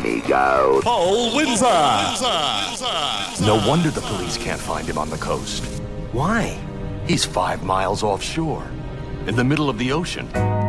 amigo. Paul Windsor. No wonder the police can't find him on the coast. Why? He's 5 miles offshore, in the middle of the ocean.